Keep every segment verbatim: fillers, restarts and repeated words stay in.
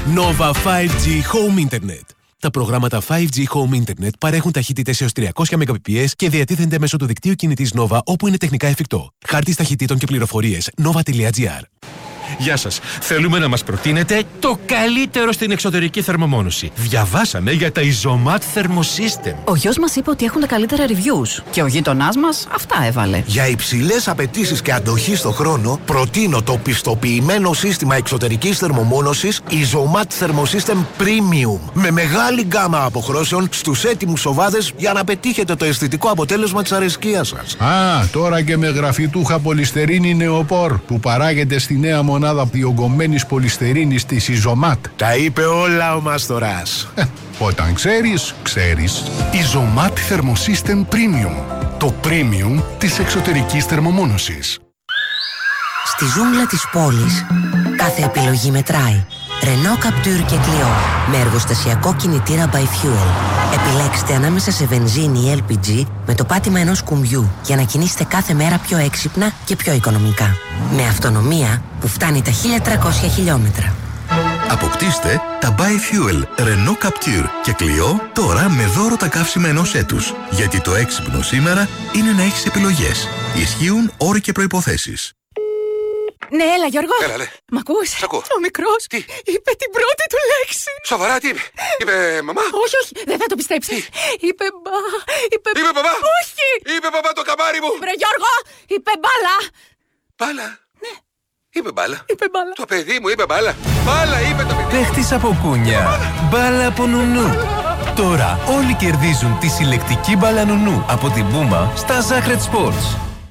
Nova φάιβ τζι Home Internet. Τα προγράμματα φάιβ τζι Home Internet παρέχουν ταχύτητες έως τριακόσια μεγαμπιτ και διατίθενται μέσω του δικτύου κινητής Nova όπου είναι τεχνικά εφικτό. Χάρτης ταχυτήτων και πληροφορίες nova.gr. Γεια σας. Θέλουμε να μας προτείνετε το καλύτερο στην εξωτερική θερμομόνωση. Διαβάσαμε για τα Isomat Thermosystem. Ο γιος μας είπε ότι έχουν τα καλύτερα reviews. Και ο γείτονάς μας αυτά έβαλε. Για υψηλές απαιτήσεις και αντοχή στο χρόνο, προτείνω το πιστοποιημένο σύστημα εξωτερικής θερμομόνωσης Isomat Thermosystem Premium. Με μεγάλη γκάμα αποχρώσεων στους έτοιμους σοβάδες για να πετύχετε το αισθητικό αποτέλεσμα της αρεσκίας σας. Α, τώρα και με γραφιτούχα πολυστερίνη νεοπόρ που παράγεται στη νέα μονάδα διογκωμένης πολυστερίνης της Isomat. Τα είπε όλα ο Μάστορας. Ε, όταν ξέρεις, ξέρεις. Isomat Thermosystem Premium. Το premium της εξωτερικής θερμομόνωσης. Στη ζούγκλα της πόλης, κάθε επιλογή μετράει. Renault Captur και Clio με εργοστασιακό κινητήρα by fuel. Επιλέξτε ανάμεσα σε βενζίνη ή ελ πι τζι με το πάτημα ενός κουμπιού για να κινήσετε κάθε μέρα πιο έξυπνα και πιο οικονομικά. Με αυτονομία που φτάνει τα χίλια τριακόσια χιλιόμετρα. Αποκτήστε τα by fuel Renault Captur και Clio τώρα με δώρο τα καύσιμα ενός έτους. Γιατί το έξυπνο σήμερα είναι να έχεις επιλογές. Ισχύουν όροι και προϋποθέσεις. Ναι, έλα Γιώργο. Έλα, λέ. Μ' ακούς? Σ' ακούω. Ο μικρός Τι? είπε την πρώτη του λέξη. Σοβαρά, τι είπε? Είπε μαμά? Όχι, όχι, δεν θα το πιστέψεις. Είπε μπα... Είπε, είπε μπαμπά? Όχι. Είπε μπαμπά το καμάρι μου. Βρε Γιώργο, είπε μπάλα. Μπάλα? Ναι. Είπε μπάλα. Είπε μπάλα. Το παιδί μου είπε μπάλα. Μπάλα είπε το παιδί. Παίχτης από κούνια. Μπάλα από νουνού. Τώρα όλοι κερδίζουν τη συλλεκτική μπάλα νουνού από την Puma στα Zacred Sports.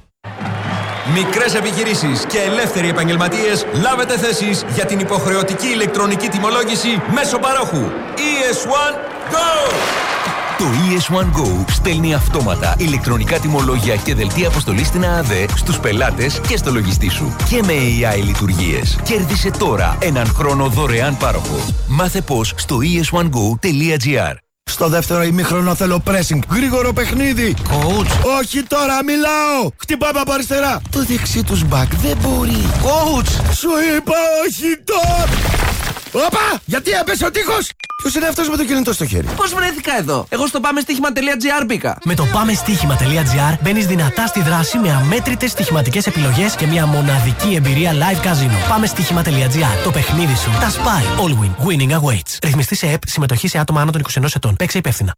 Μικρές επιχειρήσεις και ελεύθεροι επαγγελματίες, λάβετε θέσεις για την υποχρεωτική ηλεκτρονική τιμολόγηση μέσω παρόχου. ι ες ουάν Go! Το ι ες ουάν Go στέλνει αυτόματα ηλεκτρονικά τιμολόγια και δελτία αποστολής στην ΑΑΔΕ στους πελάτες και στο λογιστή σου. Και με έι άι λειτουργίες. Κέρδισε τώρα έναν χρόνο δωρεάν πάροχο. Μάθε πώς στο ι ες ουάν go τελεία τζι άρ. Στο δεύτερο ημίχρονο θέλω pressing. Γρήγορο παιχνίδι. Coach. Όχι τώρα, μιλάω. Χτυπάμε από αριστερά. Το δεξί τους μπακ δεν μπορεί. Coach. Σου είπα όχι τώρα. Όπα! Γιατί έπεσε ο τείχος. Ποιος είναι αυτός με το κινητό στο χέρι? Πώς βρέθηκα εδώ? Εγώ στο πάμε στοίχημα τελεία τζι άρ μπήκα. Με το πάμε στοίχημα τελεία τζι άρ μπαίνεις δυνατά στη δράση με αμέτρητες στοιχηματικές επιλογές και μια μοναδική εμπειρία live casino. Πάμε στοίχημα τελεία τζι άρ. Το παιχνίδι σου τα σπάει. All win. Winning awaits. Ρυθμιστή σε ΕΠ. Συμμετοχή σε άτομα άνω των είκοσι ενός ετών. Παίξε υπεύθυνα.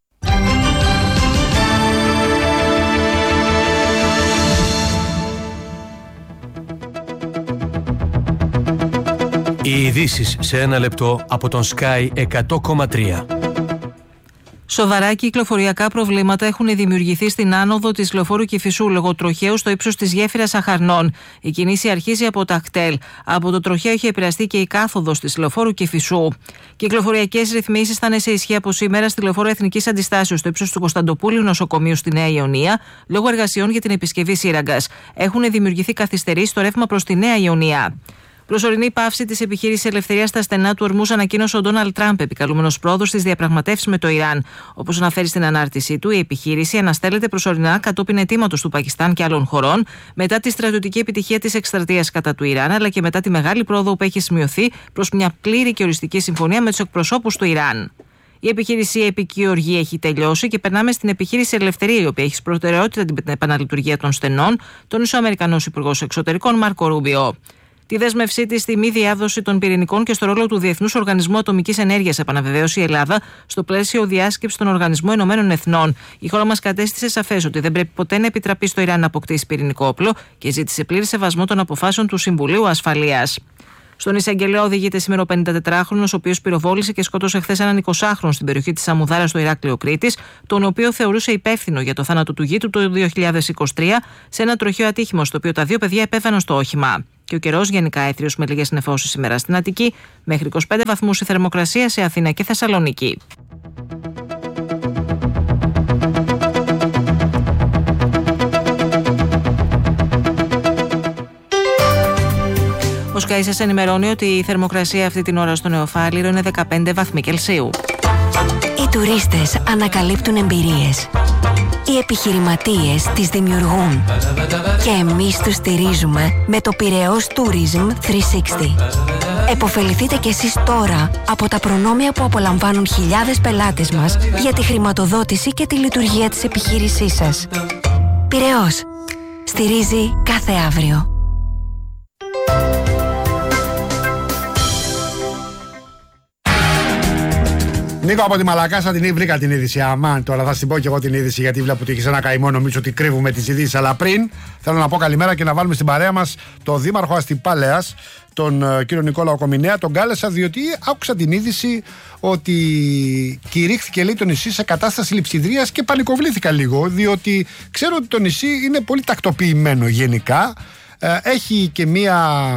Οι ειδήσεις σε ένα λεπτό από τον Sky εκατό κόμμα τρία. Σοβαρά κυκλοφοριακά προβλήματα έχουν δημιουργηθεί στην άνοδο της λεωφόρου Κηφισού λόγω τροχαίου στο ύψος της γέφυρας Αχαρνών. Η κίνηση αρχίζει από τα κτέλ. Από το τροχαίο έχει επηρεαστεί και η κάθοδος της λεωφόρου Κηφισού. Κυκλοφοριακές ρυθμίσεις θα είναι σε ισχύ από σήμερα στη λεωφόρο Εθνικής Αντιστάσεως στο ύψος του Κωνσταντοπούλου νοσοκομείου στη Νέα Ιωνία λόγω εργασιών για την επισκευή σύραγγας. Έχουν δημιουργηθεί καθυστερήσεις στο ρεύμα προς τη Νέα Ιωνία. Προσωρινή πάυση της επιχείρησης ελευθερίας στα στενά του ορμούς ανακοίνωσε ο Ντόναλντ Τραμπ, επικαλούμενος πρόοδος στις διαπραγματεύσεις με το Ιράν. Όπως αναφέρει στην ανάρτησή του, η επιχείρηση αναστέλλεται προσωρινά κατόπιν αιτήματος του Πακιστάν και άλλων χωρών, μετά τη στρατιωτική επιτυχία της εκστρατείας κατά του Ιράν, αλλά και μετά τη μεγάλη πρόοδο που έχει σημειωθεί προς μια πλήρη και οριστική συμφωνία με τους εκπροσώπους του Ιράν. Η επιχείρηση Επική Οργή έχει τελειώσει και περνάμε στην επιχείρηση Ελευθερία, η οποία έχει προτεραιότητα την επαναλειτουργία των στενών, τόνισε ο Αμερικανός Υπουργός Εξωτερικών Μάρκο Ρούμπιο. Τη δέσμευσή της στη μη διάδοση των πυρηνικών και στο ρόλο του Διεθνούς Οργανισμού Ατομικής Ενέργειας επαναβεβαίωσε η Ελλάδα στο πλαίσιο διάσκεψης των Οργανισμών Ηνωμένων Εθνών. Η χώρα μας κατέστησε σαφές ότι δεν πρέπει ποτέ να επιτραπεί στο Ιράν να αποκτήσει πυρηνικό όπλο και ζήτησε πλήρη σεβασμό των αποφάσεων του Συμβουλίου Ασφαλείας. Στον εισαγγελέα οδηγείται σήμερα ο πενηντατετράχρονος, ο οποίος πυροβόλησε και σκότωσε χθες έναν εικοσάχρονο στην περιοχή της Σαμουδάρας στο Ηράκλειο Κρήτης, τον οποίο θεωρούσε υπεύθυνο για το θάνατο του γη του το δύο χιλιάδες είκοσι τρία σε ένα τροχαίο ατύχημα, στο οποίο τα δύο παιδιά επέβαιναν στο όχημα. Και ο καιρός γενικά έθριος με λίγες νεφώσεις σήμερα στην Αττική, μέχρι είκοσι πέντε βαθμούς η θερμοκρασία σε Αθήνα και Θεσσαλονίκη. Ο Sky σας ενημερώνει ότι η θερμοκρασία αυτή την ώρα στο Νεοφάλιρο είναι δεκαπέντε βαθμοί Κελσίου. Οι τουρίστες ανακαλύπτουν εμπειρίες. Οι επιχειρηματίες τις δημιουργούν. Και εμείς τους στηρίζουμε με το Πειραιώς Tourism τριακόσια εξήντα. Εποφεληθείτε κι εσείς τώρα από τα προνόμια που απολαμβάνουν χιλιάδες πελάτες μας για τη χρηματοδότηση και τη λειτουργία της επιχείρησής σας. Πειραιώς. Στηρίζει κάθε αύριο. Νίκο, από τη Μαλακάσα την βρήκα την είδηση. Αμάν, τώρα θα στην πω και εγώ την είδηση, γιατί βλέπω ότι έχει ένα καημό. Νομίζω ότι κρύβουμε τις ειδήσεις. Αλλά πριν θέλω να πω καλημέρα και να βάλουμε στην παρέα μας τον Δήμαρχο Αστυπάλαιας, τον uh, κύριο Νικόλαο Κομινέα. Τον κάλεσα διότι άκουσα την είδηση ότι κηρύχθηκε, λέει, το νησί σε κατάσταση λειψιδρίας και πανικοβλήθηκα λίγο, διότι ξέρω ότι το νησί είναι πολύ τακτοποιημένο γενικά. Έχει και μία,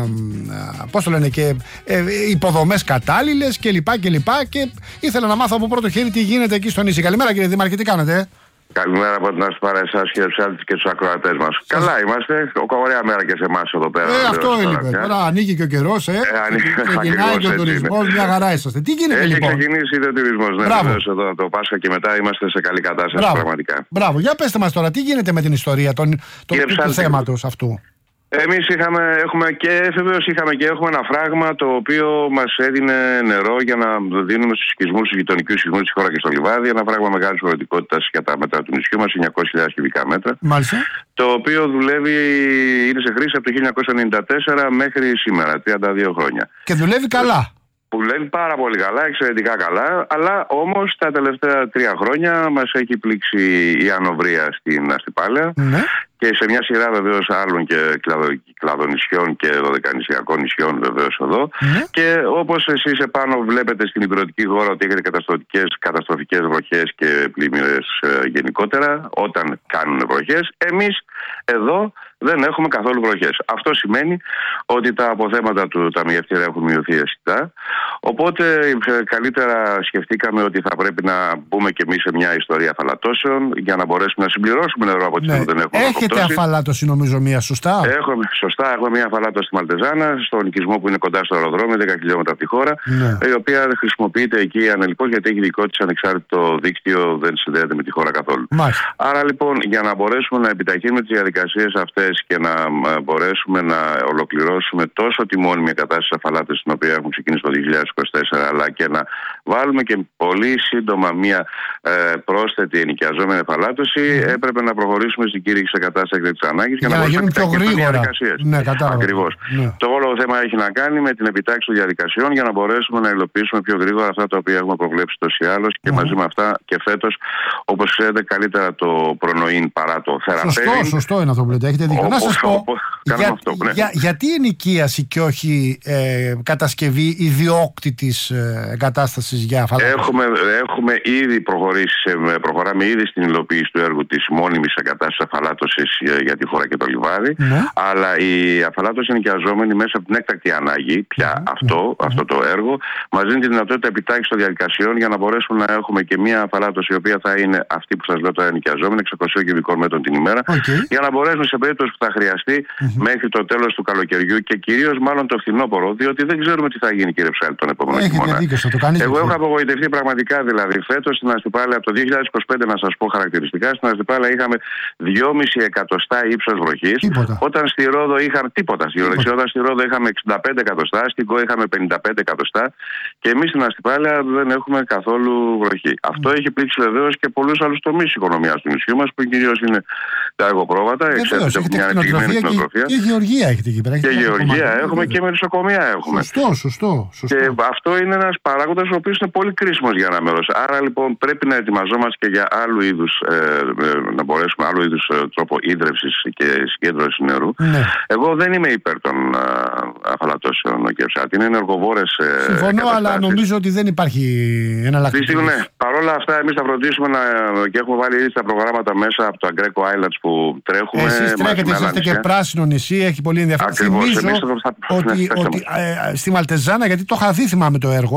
πώς το λένε, και υποδομές κατάλληλες και λοιπά και λοιπά, και ήθελα να μάθω από πρώτο χέρι τι γίνεται εκεί στο νησί. Καλημέρα, κύριε Δήμαρχε, τι κάνετε? Καλημέρα από την Αστυπάλαια, εσάς κύριε Ψάλτη και τους ακροατές μας. Σας... Καλά είμαστε, ωραία μέρα και σε εμάς εδώ πέρα. Ε, αυτό είναι. Τώρα ανοίγει και ο καιρός, ε, ε ξεκινάει και ο τουρισμός, μια χαρά είσαστε. Τι γίνεται Έχει λοιπόν? Έχει ξεκινήσει ο τουρισμός, ναι, βεβαίως, εδώ το Πάσχα και μετά είμαστε σε καλή κατάσταση. Μπράβο. Πραγματικά. Μπράβο, για πέστε μας τώρα, τι γίνεται με την ιστορία των, του, του, του θέματος αυτού? Εμείς είχαμε, έχουμε και βεβαίως είχαμε και έχουμε ένα φράγμα το οποίο μας έδινε νερό για να δίνουμε στους οικισμούς, στους γειτονικούς οικισμούς της χώρα και στο λιβάδι. Ένα φράγμα μεγάλης χωρητικότητας για τα μέτρα του νησιού μας, εννιακόσιες χιλιάδες κυβικά μέτρα. Μάλιστα. Το οποίο δουλεύει, είναι σε χρήση από το χίλια εννιακόσια ενενήντα τέσσερα μέχρι σήμερα, τριάντα δύο χρόνια. Και δουλεύει καλά. Δουλεύει πάρα πολύ καλά, εξαιρετικά καλά, αλλά όμως τα τελευταία τρία χρόνια μας έχει πλήξει η ανοβρία στην Αστυπάλαια. Ναι. Και σε μια σειρά βεβαίως άλλων και κλαδονησιών και δωδεκανησιακών νησιών βεβαίως εδώ. Mm. Και όπως εσείς επάνω βλέπετε στην υπηρετική χώρα ότι έχετε καταστροφικές, καταστροφικές βροχές και πλημμύρες ε, γενικότερα όταν κάνουν βροχές, εμείς εδώ δεν έχουμε καθόλου βροχές. Αυτό σημαίνει ότι τα αποθέματα του ταμιευτήρα έχουν μειωθεί αισθητά. Οπότε καλύτερα σκεφτήκαμε ότι θα πρέπει να μπούμε και εμείς σε μια ιστορία αφαλατώσεων για να μπορέσουμε να συμπληρώσουμε νερό από τις ναι. που δεν έχουμε. Έχετε αφαλάτωση νομίζω μία, σωστά? Έχουμε, σωστά, έχουμε μία αφαλάτωση στη Μαλτεζάνα, στον οικισμό που είναι κοντά στο αεροδρόμιο, δέκα χιλιόμετρα από τη χώρα, ναι. η οποία χρησιμοποιείται εκεί ανελιπώς γιατί έχει δικό της ανεξάρτητο δίκτυο, δεν συνδέεται με τη χώρα καθόλου. Μάλιστα. Άρα λοιπόν για να μπορέσουμε να επιταχύνουμε τις διαδικασίες αυτές και να μπορέσουμε να ολοκληρώσουμε τόσο τη μόνιμη κατάσταση αφαλάτωσης την οποία έχουμε ξεκινήσει το δύο χιλιάδες είκοσι τέσσερα, αλλά και να βάλουμε και πολύ σύντομα μία ε, πρόσθετη ενοικιαζόμενη αφαλάτωση, mm. έπρεπε να προχωρήσουμε στην κήρυξη σε κατάσταση έκτακτης ανάγκης για, για να, να γίνουν πιο γρήγορα. Ναι, ακριβώς. Ναι. Το όλο θέμα έχει να κάνει με την επιτάξη των διαδικασιών για να μπορέσουμε να υλοποιήσουμε πιο γρήγορα αυτά τα οποία έχουμε προβλέψει τόσο ή άλλως και mm. μαζί με αυτά και φέτος, όπως ξέρετε, καλύτερα το προνοήν παρά το θεραπεύει. Σωστό, σωστό είναι αυτό που λέτε. Έχετε δίκιο. Να σας πω, για, αυτό, ναι. για, γιατί ενοικίαση και όχι ε, κατασκευή ιδιόκτητης ε, εγκατάστασης για αφαλάτωση? Έχουμε, έχουμε ήδη προχωρήσει, προχωράμε ήδη στην υλοποίηση του έργου της μόνιμης εγκατάστασης αφαλάτωσης για τη χώρα και το λιβάδι, ναι. αλλά η αφαλάτωση ενοικιαζόμενη μέσα από την έκτακτη ανάγκη, πια ναι. αυτό, ναι. αυτό το έργο, μας δίνει τη δυνατότητα επιτάχυσης των διαδικασιών για να μπορέσουμε να έχουμε και μια αφαλάτωση η οποία θα είναι αυτή που σας λέω τώρα ενοικιαζόμενη, εξακόσια κυβικών μέτρων την ημέρα, okay. για να μπορέσουμε σε περίπτωση που θα χρειαστεί mm-hmm. μέχρι το τέλος του καλοκαιριού και κυρίως μάλλον το φθινόπωρο, διότι δεν ξέρουμε τι θα γίνει, κύριε Ψάλτη, τον επόμενο χειμώνα. Εγώ έχω απογοητευτεί πραγματικά, δηλαδή φέτος στην Αστυπάλαια από το δύο χιλιάδες είκοσι πέντε, να σας πω χαρακτηριστικά, στην Αστυπάλαια είχαμε δυόμισι εκατοστά ύψος βροχής. Όταν στη Ρόδο είχαμε τίποτα. Στη Ρόδο, όταν στη Ρόδο είχαμε εξήντα πέντε εκατοστά, στην Κο είχαμε πενήντα πέντε εκατοστά και εμείς στην Αστυπάλαια δεν έχουμε καθόλου βροχή. Mm. Αυτό έχει πλήξει βεβαίως και πολλούς άλλους τομείς της οικονομίας του νησιού μας, που κυρίως είναι τα εργοπρόβατα, εξαίρεται από μια ανεπτυγμένη κτηνοτροφία. Και γεωργία έχετε εκεί πέρα. Και γεωργία έχουμε και μελισσοκομεία έχουμε. Σωστό, σωστό, σωστό. Και αυτό είναι ένας παράγοντας ο οποίος είναι πολύ κρίσιμος για ένα μέρος. Άρα λοιπόν πρέπει να ετοιμαζόμαστε και για άλλου είδους, ε, να μπορέσουμε άλλου είδους ε, τρόπο ίδρυυσης και συγκέντρωσης νερού. Ναι. Εγώ δεν είμαι υπέρ των αφαλατώσεων, κύριε Ψάλτη. Είναι ενεργοβόρες. Συμφωνώ, αλλά νομίζω ότι δεν υπάρχει εναλλακτική. Ναι. Παρ' όλα αυτά, εμείς θα φροντίσουμε να, και έχουμε βάλει ήδη τα προγράμματα μέσα από το Aggreco Islands που τρέχουμε. Εσείς τρέχετε, είστε και πράσινο νησί, έχει πολύ ενδιαφέρον. Θυμίζω θα... ότι, ότι ε, στη Μαλτεζάνα, γιατί το είχα δει, θυμάμαι το έργο,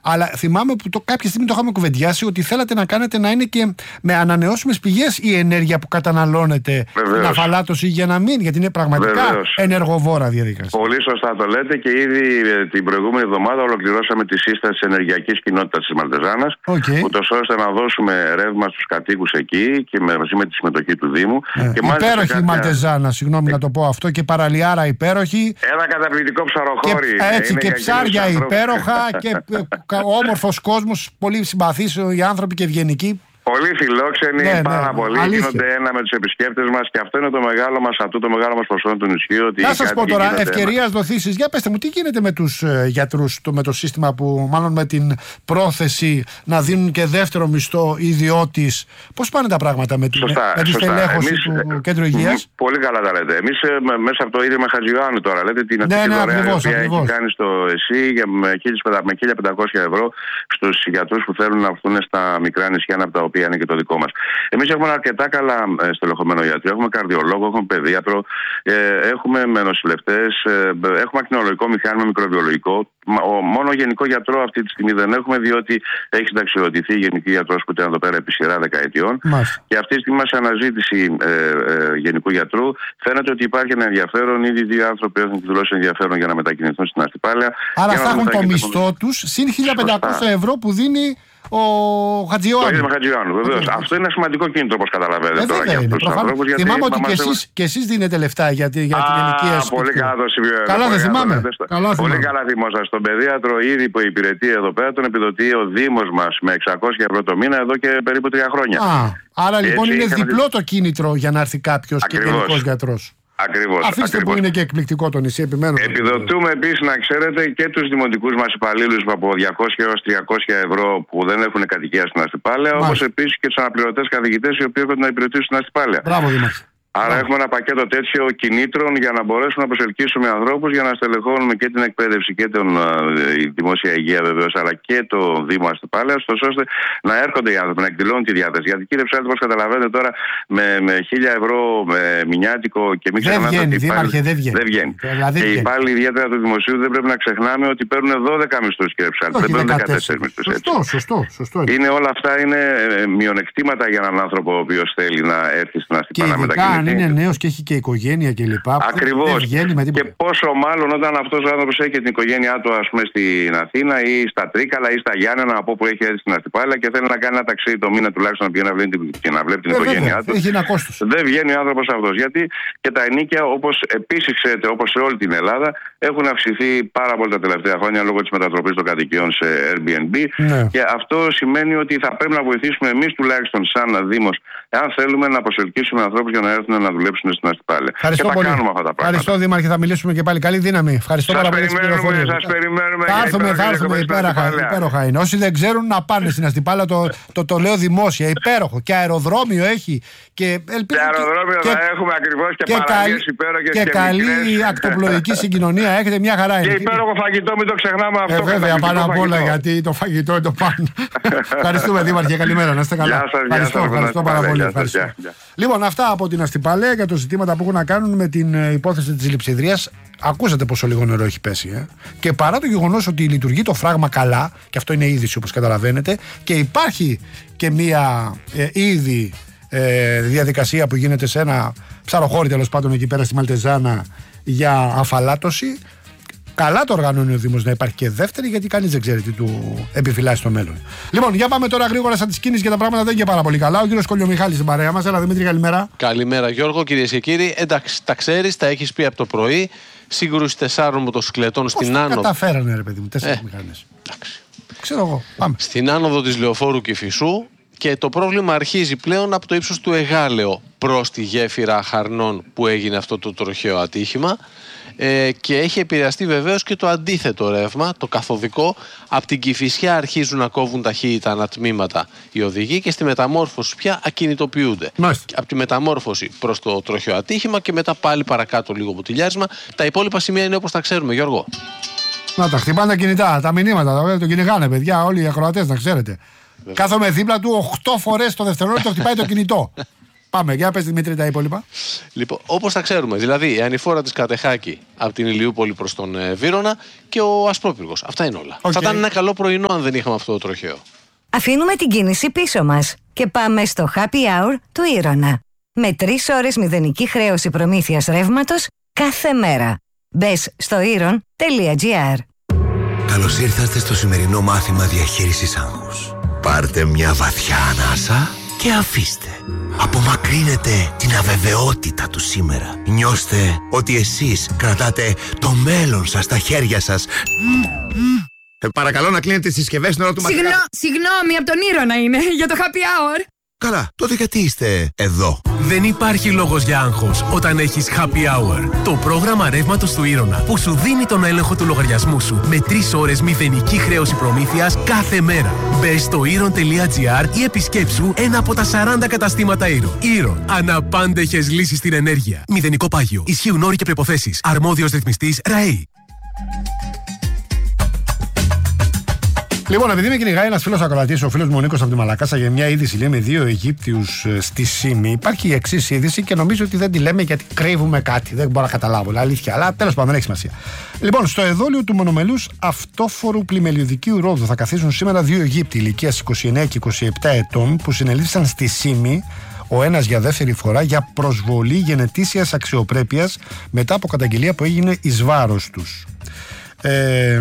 Αλλά θυμάμαι που το, κάποια στιγμή το είχαμε κουβεντιάσει ότι θέλατε να κάνετε να είναι και με ανανεώσιμες πηγές η ενέργεια που καταναλώνετε στην αφαλάτωση για να μην, γιατί είναι πραγματικά Βεβαίως. ενεργοβόρα διαδικασία. Πολύ σωστά το λέτε και ήδη την προηγούμενη εβδομάδα ολοκληρώσαμε τη σύσταση της ενεργειακής κοινότητας της Μαλτεζάνας, okay. ούτως ώστε να δώσουμε ρεύμα στους κατοίκους εκεί και μαζί με τη συμμετοχή του Δήμου. Ε, και υπέροχη κάποια... η Μαλτεζάνα, συγγνώμη ε... να το πω αυτό, και παραλιάρα υπέροχη. Ένα καταπληκτικό ψαροχώρι. Και, έτσι, και ψάρια υπέροχα και όμορφος κόσμος, πολύ συμπαθείς οι άνθρωποι και ευγενικοί. Πολύ φιλόξενοι, ναι, πάρα ναι, πολύ. Αλήθεια. Γίνονται ένα με τους επισκέπτες μας και αυτό είναι το μεγάλο μας ατού, το μεγάλο μας προσόν του νησιού. Ότι να σας πω τώρα, ευκαιρίας δοθήσεις, για πέστε μου, τι γίνεται με τους ε, γιατρούς, το, με το σύστημα που, μάλλον με την πρόθεση να δίνουν και δεύτερο μισθό ιδιώτης. Πώς πάνε τα πράγματα με, σωστά, με τη στελέχωση του κέντρου υγείας? Πολύ καλά τα λέτε. Εμείς ε, μέσα από το ίδρυμα Χατζιωάννου τώρα, λέτε την ναι, αυτή ναι, τη δωρεά ακριβώς, η οποία ακριβώς. έχει κάνει στο ΕΣΥ με χίλια πεντακόσια ευρώ στους γιατρούς που θέλουν να έρθουν στα μικρά νησιά από τα οποία είναι και το δικό μας. Εμείς έχουμε αρκετά καλά στελεχωμένο γιατρό. Έχουμε καρδιολόγο, έχουμε παιδίατρο, ε, έχουμε νοσηλευτές, ε, έχουμε ακτινολογικό μηχάνημα, μικροβιολογικό. Ο, μόνο γενικό γιατρό αυτή τη στιγμή δεν έχουμε, διότι έχει συνταξιοδοτηθεί γενική γιατρός που ήταν εδώ πέρα επί σειρά δεκαετιών. Μάλιστα. Και αυτή τη στιγμή σε αναζήτηση ε, ε, γενικού γιατρού φαίνεται ότι υπάρχει ένα ενδιαφέρον. Ήδη δύο άνθρωποι έχουν εκδηλώσει ενδιαφέρον για να μετακινηθούν στην Αστυπάλαια. Άρα θα έχουν το μισθό τους συν χίλια πεντακόσια ευρώ που δίνει ο Χατζιωάννου. Το ίδιο Χατζιωάννου, βεβαίως. Okay. Αυτό είναι ένα σημαντικό κίνητρο, όπως καταλαβαίνετε. Ε, τώρα για αυτούς τους ανθρώπους. Θυμάμαι ότι και εσείς, και εσείς δίνετε λεφτά για, για την ενοικίαση. Πολύ καλά το σημείο. Καλά δεν θυμάμαι. Καλά πολύ καλά θυμόσαστε. Στον παιδίατρο ήδη που υπηρετεί εδώ πέρα τον επιδοτεί ο Δήμος μας με εξακόσια ευρώ το μήνα εδώ και περίπου τρία χρόνια. Α, άρα λοιπόν είναι διπλό το κίνητρο για να έρθει κάποιος και γενικός γιατρός. Ακριβώς. Αφήστε ακριβώς. που είναι και εκπληκτικό το νησί, επιμένω. Επιδοτούμε επίσης, να ξέρετε, και τους δημοτικούς μας υπαλλήλους από διακόσια έως τριακόσια ευρώ που δεν έχουν κατοικία στην Αστυπάλαια, όπως επίσης και τους αναπληρωτές καθηγητές οι οποίοι έχουν να υπηρετήσουν στην Αστυπάλαια. Μπράβο, Δήμαρχε. Άρα έχουμε ένα πακέτο τέτοιο κινήτρων για να μπορέσουμε να προσελκύσουμε ανθρώπους για να στελεχώνουμε και την εκπαίδευση και την η δημόσια υγεία βεβαίως, αλλά και το Δήμο Αστυπάλαιας, ώστε να έρχονται οι άνθρωποι, να εκδηλώνουν τη διάθεση. Γιατί κύριε Ψάλτη, όπως καταλαβαίνετε τώρα, με, με χίλια ευρώ με μηνιάτικο και μην ξεχνάτε. Δεν βγαίνει, Δήμαρχε, δεν βγαίνει. Δεν βγαίνει. Δηλαδή και οι υπάλληλοι ιδιαίτερα του δημοσίου δεν πρέπει να ξεχνάμε ότι παίρνουν δώδεκα μισθούς, κύριε Ψάλτη. Δεν παίρνουν δεκατέσσερις μισθούς. Σωστό, σωστό, σωστό. Είναι όλα αυτά είναι μειονεκτήματα για έναν άνθρωπο ο οποίος θέλει να έρθει στην Αστυπάλαια να μετακινηθεί. Είναι νέος και έχει και οικογένεια κλπ. Ακριβώς. Και πόσο μάλλον όταν αυτός ο άνθρωπος έχει και την οικογένειά του, ας πούμε, στην Αθήνα ή στα Τρίκαλα ή στα Γιάννενα, από όπου έχει έρθει στην Αστυπάλαια και θέλει να κάνει ένα ταξίδι το μήνα τουλάχιστον να πηγαίνει να βλέπει την, και να βλέπει την ε, οικογένειά βέβαια, του. Έχει ένα κόστος. Δεν βγαίνει ο άνθρωπος αυτός. Γιατί και τα ενίκια, όπως επίσης ξέρετε, όπως σε όλη την Ελλάδα, έχουν αυξηθεί πάρα πολύ τα τελευταία χρόνια λόγω της μετατροπής των κατοικιών σε Airbnb. Ναι. Και αυτό σημαίνει ότι θα πρέπει να βοηθήσουμε εμείς τουλάχιστον σαν Δήμος, εάν θέλουμε να προσελκύσουμε ανθρώπους για να έρθουν να δουλέψουν στην Αστυπάλαια. Ευχαριστώ και θα πολύ. κάνουμε αυτά τα πράγματα. Ευχαριστώ, Δήμαρχε, θα μιλήσουμε και πάλι. Καλή δύναμη. Ευχαριστώ σας πάρα πολύ. Σας περιμένουμε. Θα έρθουμε, θα έρθουμε. Υπέροχα, υπέροχα είναι. Όσοι δεν ξέρουν να πάνε στην Αστυπάλαια, το, το, το λέω δημόσια. Υπέροχο. Και αεροδρόμιο έχει. Και, ελπίζω, και αεροδρόμιο και, θα έχουμε ακριβώς και, και παραλίες υπέροχες. Και, και καλή ακτοπλοϊκή συγκοινωνία. Έχετε μια χαρά. Και υπέροχο φαγητό, μην το ξεχνάμε αυτό. Ε, βέβαια, πάνω απ' όλα, γιατί το φαγητό είναι το πάνω. Ευχαριστούμε, Δήμαρχε. Καλημέρα. Να είστε καλά. Ευχαριστώ πάρα πολύ. Λοιπόν, αυτά από την Αστυπάλαια για τα ζητήματα που έχουν να κάνουν με την υπόθεση της λειψιδρίας. Ακούσατε πόσο λίγο νερό έχει πέσει. Ε? Και παρά το γεγονός ότι λειτουργεί το φράγμα καλά, και αυτό είναι είδηση όπως καταλαβαίνετε, και υπάρχει και μία ε, ήδη ε, διαδικασία που γίνεται σε ένα ψαροχώρι τέλος πάντων εκεί πέρα στη Μαλτεζάνα για αφαλάτωση. Καλά το οργανώνει ο Δήμος να υπάρχει και δεύτερη, γιατί κανείς δεν ξέρει τι του επιφυλάσσει στο μέλλον. Λοιπόν, για πάμε τώρα γρήγορα σαν τη κίνηση, και τα πράγματα δεν είναι και πάρα πολύ καλά. Ο κύριος Κολιομιχάλης στην παρέα μας. Έλα, Δημήτρη, καλημέρα. Καλημέρα, Γιώργο, κυρίες και κύριοι. Εντάξει, τα ξέρεις, τα έχεις πει από το πρωί. Σύγκρουση τεσσάρων μοτοσυκλετών στην άνοδο. Πώς καταφέρανε, ρε παιδί μου, τέσσερις ε, μηχανές. Εντάξει. Ξέρω εγώ. Πάμε. Στην άνοδο της Λεωφόρου Κηφισού, και το πρόβλημα αρχίζει πλέον από το ύψος του Εγάλεο προς τη γέφυρα Χαρνών που έγινε αυτό το τροχαίο ατύχημα. Ε, και έχει επηρεαστεί βεβαίως και το αντίθετο ρεύμα, το καθοδικό. Από την Κηφισιά αρχίζουν να κόβουν ταχύτητα ανατμήματα οι οδηγοί και στη μεταμόρφωση πια ακινητοποιούνται. Μάλιστα. Από τη μεταμόρφωση προς το τροχαίο ατύχημα και μετά πάλι παρακάτω λίγο ποτηλιάρισμα. Τα υπόλοιπα σημεία είναι όπως τα ξέρουμε, Γιώργο. Να τα χτυπάνε τα κινητά, τα μηνύματα, το κυνηγάνε παιδιά, όλοι οι ακροατές, να ξέρετε. Βέβαια. Κάθομαι δίπλα του οκτώ φορές το δευτερόλεπτο χτυπάει το κινητό. Πάμε, για πες Δημήτρη τα υπόλοιπα. Λοιπόν, όπως τα ξέρουμε, δηλαδή η ανηφόρα της Κατεχάκη από την Ηλιούπολη προς τον ε, Βύρωνα και ο Ασπρόπυργος. Αυτά είναι όλα. Okay. Θα ήταν ένα καλό πρωινό αν δεν είχαμε αυτό το τροχαίο. Αφήνουμε την κίνηση πίσω μας και πάμε στο Happy Hour του Ήρωνα. Με τρεις ώρες μηδενική χρέωση προμήθειας ρεύματος κάθε μέρα. Μπες στο ήρων τελεία τζι άρ. Καλώς ήρθατε στο σημερινό μάθημα διαχείρισης άγχους. Πάρτε μια βαθιά ανάσα και αφήστε. Απομακρύνετε την αβεβαιότητα του σήμερα. Νιώστε ότι εσείς κρατάτε το μέλλον σας στα χέρια σας. Ε, παρακαλώ να κλείνετε τις συσκευές στην ώρα του μαθήματος. Συγνώ, συγγνώμη, από τον Ήρωνα είναι, για το Happy Hour. Καλά, τότε γιατί είστε εδώ? Δεν υπάρχει λόγος για άγχος όταν έχεις Happy Hour. Το πρόγραμμα ρεύματος του Ήρωνα που σου δίνει τον έλεγχο του λογαριασμού σου με τρεις ώρες μηδενική χρέωση προμήθειας κάθε μέρα. Μπες στο ήρων τελεία τζι άρ ή επισκέψου ένα από τα σαράντα καταστήματα Ήρων. Ήρων. Αναπάντεχες λύσεις στην ενέργεια. Μηδενικό πάγιο. Ισχύουν όροι και προϋποθέσεις. Αρμόδιος ρυθμιστής ΡΑΕΗ. Λοιπόν, επειδή με κυνηγάει ένας φίλος ακροατής, ο φίλος μου ο Νίκος από τη Μαλακάσα, για μια είδηση λέει με δύο Αιγύπτιους στη Σύμη, υπάρχει η εξής είδηση και νομίζω ότι δεν τη λέμε γιατί κρύβουμε κάτι. Δεν μπορώ να καταλάβω, αλήθεια, αλλά τέλος πάντων δεν έχει σημασία. Λοιπόν, στο εδόλιο του μονομελούς αυτόφορου πλημελιωδικίου ρόδου θα καθίσουν σήμερα δύο Αιγύπτιοι ηλικίας είκοσι εννέα και είκοσι επτά ετών που συνελήφθησαν στη Σύμη, ο ένας για δεύτερη φορά, για προσβολή γενετήσιας αξιοπρέπειας μετά από καταγγελία που έγινε εις βάρος τους. Ε,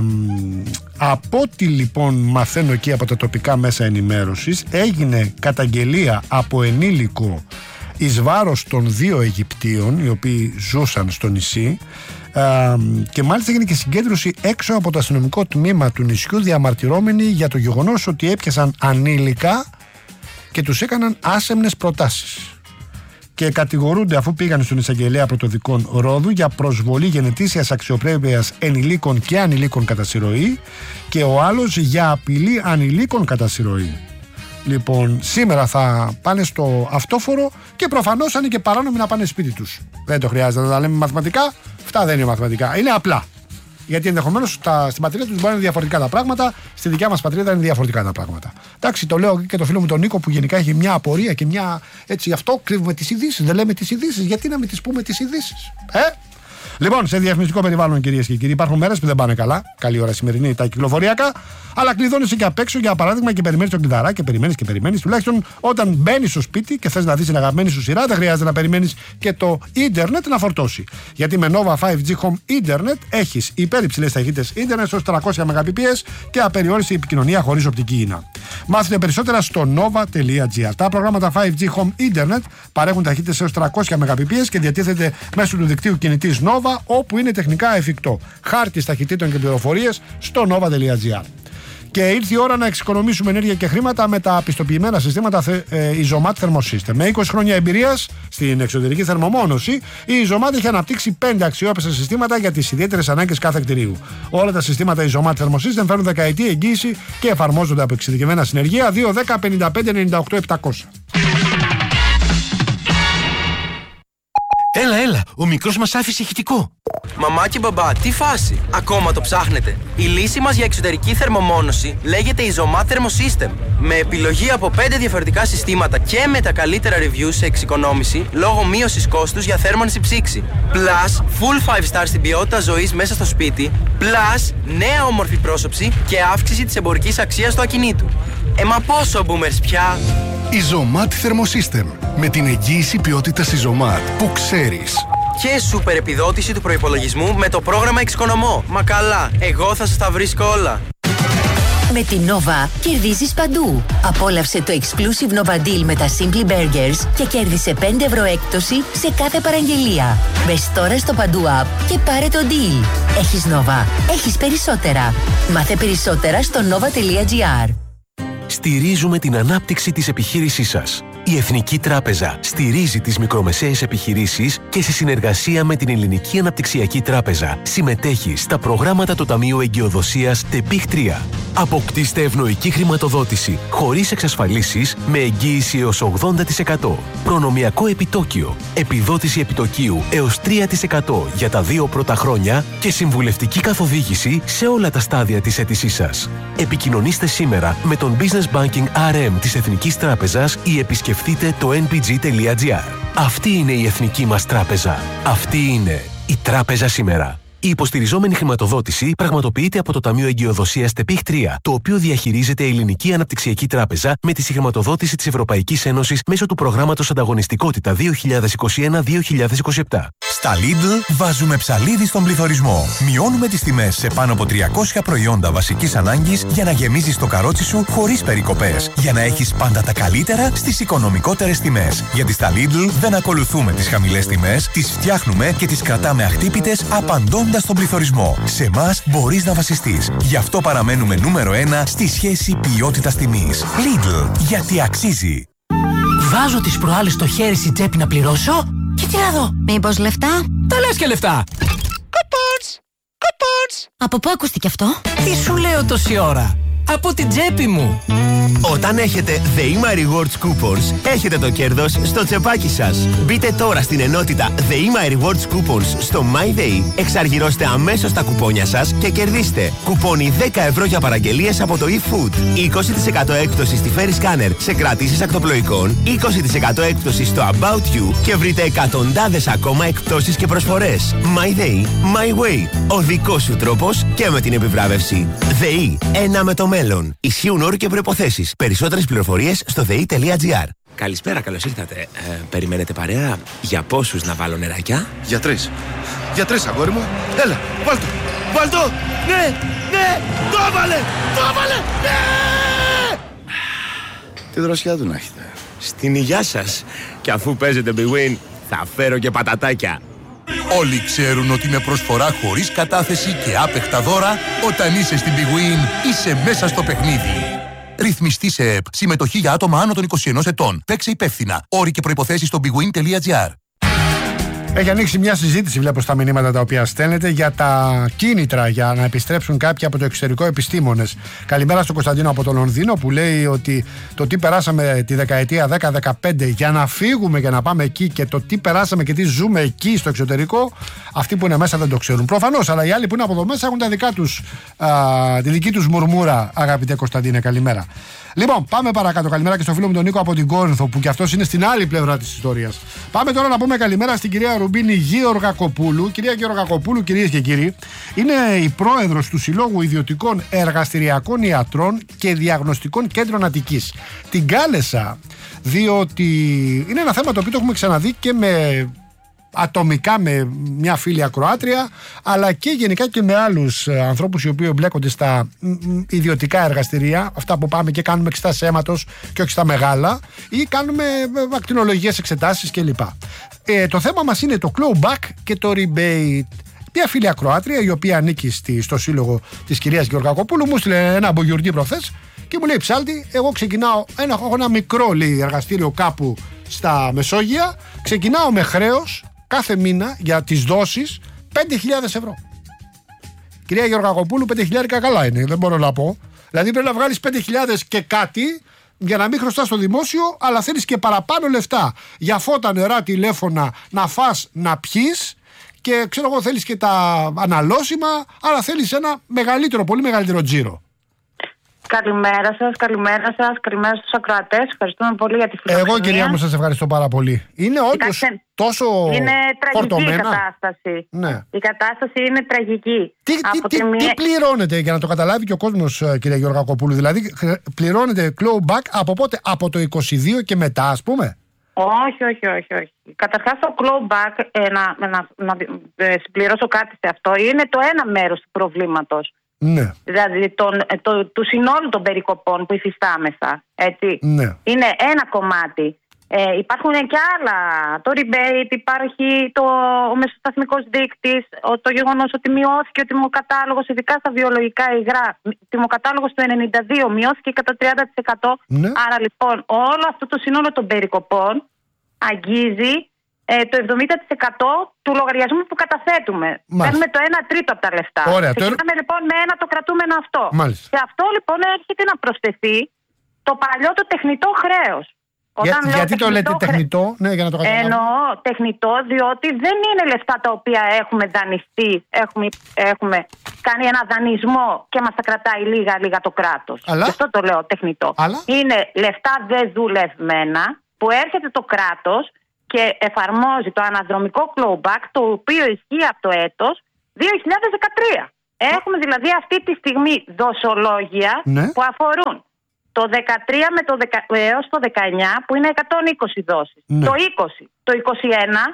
από ό,τι λοιπόν μαθαίνω εκεί από τα τοπικά μέσα ενημέρωσης, έγινε καταγγελία από ενήλικο εις βάρος των δύο Αιγυπτίων οι οποίοι ζούσαν στο νησί, ε, και μάλιστα έγινε και συγκέντρωση έξω από το αστυνομικό τμήμα του νησιού διαμαρτυρόμενοι για το γεγονός ότι έπιασαν ανήλικα και τους έκαναν άσεμνες προτάσεις. Και κατηγορούνται, αφού πήγαν στον εισαγγελέα πρωτοδικών Ρόδου, για προσβολή γενετήσιας αξιοπρέπειας ενηλίκων και ανηλίκων κατά συρροή, και ο άλλος για απειλή ανηλίκων κατά συρροή. Λοιπόν, σήμερα θα πάνε στο αυτόφορο και προφανώς είναι και παράνομοι να πάνε σπίτι τους. Δεν το χρειάζεται να τα λέμε μαθηματικά. Αυτά δεν είναι μαθηματικά. Είναι απλά. Γιατί ενδεχομένως στην πατρίδα τους μπορεί να είναι διαφορετικά τα πράγματα, στη δικιά μας πατρίδα είναι διαφορετικά τα πράγματα. Εντάξει, το λέω και το φίλο μου τον Νίκο που γενικά έχει μια απορία και μια. Έτσι, γι' αυτό κρύβουμε τις ειδήσεις. Δεν λέμε τις ειδήσεις. Γιατί να μην τις πούμε τις ειδήσεις, ε? Λοιπόν, σε διαφημιστικό περιβάλλον, κυρίες και κύριοι, υπάρχουν μέρες που δεν πάνε καλά. Καλή ώρα σημερινή τα κυκλοφοριακά. Αλλά κλειδώνεσαι και απ' έξω, για παράδειγμα, και περιμένεις τον κλειδαρά και περιμένεις και περιμένεις. Τουλάχιστον όταν μπαίνεις στο σπίτι και θες να δεις την αγαπημένη σου σειρά, δεν χρειάζεται να περιμένεις και το ίντερνετ να φορτώσει. Γιατί με Nova φάιβ τζι Home Internet έχεις υπέρυψηλές ταχύτητες ίντερνετ έως τριακόσια μεγαμπιτ και απεριόριστη επικοινωνία χωρίς οπτική ίνα. Μάθετε περισσότερα στο nova τελεία τζι άρ. Τα προγράμματα φάιβ τζι Home Internet παρέχουν ταχύτητες έως τριακόσια μεγαμπιτ και διατίθεται μέσω του δικτύου κινητής Nova, όπου είναι τεχνικά εφικτό. Χάρτης ταχυτήτων και πληροφορίες στο nova τελεία τζι άρ. Και ήρθε η ώρα να εξοικονομήσουμε ενέργεια και χρήματα με τα πιστοποιημένα συστήματα ε, Isomat Thermosystem. Με είκοσι χρόνια εμπειρίας στην εξωτερική θερμομόνωση, η Isomat έχει αναπτύξει πέντε αξιόπιστα συστήματα για τις ιδιαίτερες ανάγκες κάθε κτηρίου. Όλα τα συστήματα Isomat Thermosystem φέρνουν δεκαετή εγγύηση και εφαρμόζονται από εξειδικευμένα συνεργεία. Δύο δέκα πενήντα πέντε ενενήντα οκτώ επτακόσια. Έλα, έλα, ο μικρός μας άφησε ηχητικό. Μαμά και μπαμπά, τι φάση, ακόμα το ψάχνετε? Η λύση μας για εξωτερική θερμομόνωση λέγεται Isomat Thermosystem. Με επιλογή από πέντε διαφορετικά συστήματα και με τα καλύτερα reviews σε εξοικονόμηση λόγω μείωσης κόστους για θέρμανση ψήξη. Plus, full five star στην ποιότητα ζωής μέσα στο σπίτι. Plus, νέα όμορφη πρόσωψη και αύξηση της εμπορικής αξίας του ακινήτου. Ε, μα πόσο boomers πια! Isomat Thermosystem. Με την εγγύηση ποιότητας Isomat που ξέρεις. Και σούπερ επιδότηση του προϋπολογισμού με το πρόγραμμα Εξοικονομώ. Μα καλά, εγώ θα σας τα βρίσκω όλα. Με την Nova κερδίζεις παντού. Απόλαυσε το exclusive Nova Deal με τα Simply Burgers και κέρδισε πέντε ευρώ έκπτωση σε κάθε παραγγελία. Μπες τώρα στο Παντού App και πάρε το deal. Έχεις Nova, έχεις περισσότερα. Μάθε περισσότερα στο nova τελεία τζι άρ. Στηρίζουμε την ανάπτυξη της επιχείρησής σας. Η Εθνική Τράπεζα στηρίζει τις μικρομεσαίες επιχειρήσεις και σε συνεργασία με την Ελληνική Αναπτυξιακή Τράπεζα συμμετέχει στα προγράμματα του Ταμείου Εγκυοδοσίας ΤΕΠΙΧ τρία. Αποκτήστε ευνοϊκή χρηματοδότηση χωρίς εξασφαλίσεις με εγγύηση έως ογδόντα τοις εκατό. Προνομιακό επιτόκιο. Επιδότηση επιτοκίου έως τρία τοις εκατό για τα δύο πρώτα χρόνια και συμβουλευτική καθοδήγηση σε όλα τα στάδια της αίτησής σας. Επικοινωνήστε σήμερα με τον Business Banking αρ εμ της Εθνικής Τράπεζας ή επισκεφτείτε το εν πι τζι τελεία τζι άρ. Αυτή είναι η εθνική μας τράπεζα. Αυτή είναι η τράπεζα σήμερα. Η υποστηριζόμενη χρηματοδότηση πραγματοποιείται από το Ταμείο Εγκυοδοσίας ΤΕΠΙΧ τρία, το οποίο διαχειρίζεται η Ελληνική Αναπτυξιακή Τράπεζα με τη συγχρηματοδότηση της Ευρωπαϊκής Ένωσης μέσω του προγράμματος Ανταγωνιστικότητα δύο χιλιάδες είκοσι ένα με δύο χιλιάδες είκοσι επτά. Στα Lidl βάζουμε ψαλίδι στον πληθωρισμό. Μειώνουμε τις τιμές σε πάνω από τριακόσια προϊόντα βασικής ανάγκης για να γεμίζεις το καρότσι σου χωρίς περικοπές. Για να έχεις πάντα τα καλύτερα στις οικονομικότερες τιμές. Γιατί στα Lidl δεν ακολουθούμε τις χαμηλές τιμές, τις φτιάχνουμε και τις κρατάμε αχτύπητες απαντώντας στον πληθωρισμό. Σε εμάς μπορείς να βασιστείς. Γι' αυτό παραμένουμε νούμερο ένα στη σχέση ποιότητας-τιμής. Lidl, γιατί αξίζει. Βάζω τις προάλλες στο χέρι στην τσέπη να πληρώσω και τι να δω. Μήπως λεφτά? Τα λες και λεφτά. Κουπόνς! Κουπόνς! Από πού ακούστηκε αυτό? Τι σου λέω τόση ώρα? Από την τσέπη μου. Όταν έχετε ΔΕΗΜΑ Rewards Coupons, έχετε το κέρδος στο τσεπάκι σας. Μπείτε τώρα στην ενότητα ΔΕΗΜΑ Rewards Coupons στο MyDay, εξαργυρώστε αμέσως τα κουπόνια σας και κερδίστε κουπόνι δέκα ευρώ για παραγγελίες από το eFood, είκοσι τοις εκατό έκπτωση στη Ferry Scanner σε κρατήσεις ακτοπλοϊκών, είκοσι τοις εκατό έκπτωση στο About You και βρείτε εκατοντάδες ακόμα εκπτώσεις και προσφορές. MyDay, My Way, ο δικός σου τρόπος και με την επιβράβευση. ΔΕΗ, ένα με το μέλλον. Ισχύουν όροι και προϋποθέσεις. Περισσότερες πληροφορίες στο δε ι τελεία τζι άρ. Καλησπέρα, καλώς ήρθατε. Ε, περιμένετε παρέα? Για πόσους να βάλω νεράκια? Για τρεις. Για τρεις, αγόρι μου. Έλα, βάλ' το. Βάλ' το. Ναι, ναι, το έβαλε, το έβαλε, ναι! Τι δροσιά του να έχετε. Στην υγειά σας. Και αφού παίζετε Big Win, θα φέρω και πατατάκια. Όλοι ξέρουν ότι με προσφορά χωρίς κατάθεση και άπεχτα δώρα, όταν είσαι στην Big Win, είσαι μέσα στο παιχνίδι. Ρυθμιστή σε ΕΠ. Συμμετοχή για άτομα άνω των είκοσι ενός ετών. Παίξε υπεύθυνα. Όροι και προϋποθέσεις στο bigwin τελεία τζι άρ. Έχει ανοίξει μια συζήτηση, βλέπω στα μηνύματα τα οποία στέλνετε, για τα κίνητρα για να επιστρέψουν κάποιοι από το εξωτερικό επιστήμονες. Καλημέρα στον Κωνσταντίνο από το Λονδίνο που λέει ότι το τι περάσαμε τη δεκαετία δέκα δεκαπέντε για να φύγουμε και να πάμε εκεί και το τι περάσαμε και τι ζούμε εκεί στο εξωτερικό, αυτοί που είναι μέσα δεν το ξέρουν. Προφανώς, αλλά οι άλλοι που είναι από εδώ μέσα έχουν τα δικά τους, α, τη δική τους μουρμούρα, αγαπητέ Κωνσταντίνε. Καλημέρα. Λοιπόν, πάμε παρακάτω. Καλημέρα και στο φίλο μου τον Νίκο από την Κόρινθο, που κι αυτός είναι στην άλλη πλευρά της ιστορίας. Πάμε τώρα να πούμε καλημέρα στην κυρία Ρουμπίνη Γεωργακοπούλου. Κυρία Γεωργακοπούλου, κυρίες και κύριοι, είναι η πρόεδρος του Συλλόγου Ιδιωτικών Εργαστηριακών Ιατρών και Διαγνωστικών Κέντρων Αττικής. Την κάλεσα διότι είναι ένα θέμα το οποίο το έχουμε ξαναδεί και με ατομικά με μια φίλη ακροάτρια, αλλά και γενικά και με άλλους ανθρώπους οι οποίοι εμπλέκονται στα ιδιωτικά εργαστηρία, αυτά που πάμε και κάνουμε εξετάσεις αίματος και όχι στα μεγάλα, ή κάνουμε ακτινολογικές εξετάσεις κλπ. Ε, το θέμα μας είναι το clawback και το rebate. Μια φίλη ακροάτρια, η οποία ανήκει στη, στο σύλλογο της κυρίας Γεωργακοπούλου, μου στείλε ένα μπογιουρντή προχθές και μου λέει: Ψάλτη, εγώ ξεκινάω, ένα, έχω ένα μικρό λέει, εργαστήριο κάπου στα Μεσόγεια, ξεκινάω με χρέος κάθε μήνα για τις δόσεις πέντε χιλιάδες ευρώ. Κυρία Γεωργακοπούλου, πέντε χιλιάδες καλά είναι, δεν μπορώ να πω. Δηλαδή πρέπει να βγάλεις πέντε χιλιάδες και κάτι για να μην χρωστάς στο δημόσιο, αλλά θέλεις και παραπάνω λεφτά για φώτα, νερά, τηλέφωνα, να φας, να πιείς και ξέρω εγώ θέλεις και τα αναλώσιμα, αλλά θέλεις ένα μεγαλύτερο, πολύ μεγαλύτερο τζίρο. Καλημέρα σας, καλημέρα σας, καλημέρα στους ακροατές. Ευχαριστούμε πολύ για τη φιλοξενία. Εγώ, κυρία μου, σας ευχαριστώ πάρα πολύ. Είναι όντως τόσο είναι τραγική φορτωμένα. η κατάσταση. Ναι. Η κατάσταση είναι τραγική. Τι, τι, τι, μία... τι πληρώνετε, για να το καταλάβει και ο κόσμος, κυρία Γεωργακοπούλου? Δηλαδή, πληρώνετε clawback από πότε? Από το είκοσι δύο και μετά, ας πούμε? Όχι, όχι, όχι, όχι. Καταρχάς το clawback, ε, να, να, να ε, συμπληρώσω κάτι σε αυτό, είναι το ένα μέρος του προβλήματος. Ναι. Δηλαδή τον, το, του συνόλου των περικοπών που υφιστάμεσα. Έτσι. Ναι. Είναι ένα κομμάτι. Ε, υπάρχουν και άλλα. Το rebate, υπάρχει το, ο μεσοσταθμικός δείκτης, το γεγονός ότι μειώθηκε ο τιμοκατάλογος, ειδικά στα βιολογικά υγρά. Τιμοκατάλογος του ενενήντα δύο μειώθηκε κατά τριάντα τοις εκατό. Ναι. Άρα λοιπόν όλο αυτό το σύνολο των περικοπών αγγίζει ε, το εβδομήντα τοις εκατό του λογαριασμού που καταθέτουμε. Παίρνουμε το ένα τρίτο από τα λεφτά. Ωραία, ξεκινάμε το... λοιπόν με ένα το κρατούμενο αυτό. Μάλιστα. Σε αυτό λοιπόν έρχεται να προσθεθεί το παλιό το τεχνητό χρέος. Για, γιατί το λέτε χρέ... τεχνητό, ναι, για να το καταλάβω. Εννοώ τεχνητό, διότι δεν είναι λεφτά τα οποία έχουμε δανειστεί, έχουμε, έχουμε κάνει ένα δανεισμό και μας τα κρατάει λίγα-λίγα το κράτος. Αλλά... Γι' αυτό το λέω τεχνητό. Αλλά... Είναι λεφτά δεν δουλευμένα που έρχεται το κράτος και εφαρμόζει το αναδρομικό clawback, το οποίο ισχύει από το έτος δύο χιλιάδες δεκατρία. Έχουμε δηλαδή αυτή τη στιγμή δοσολόγια, ναι, που αφορούν το δεκατρία με το δεκα... έως το δεκαεννιά, που είναι εκατόν είκοσι δόσεις. Ναι. Το είκοσι, το είκοσι ένα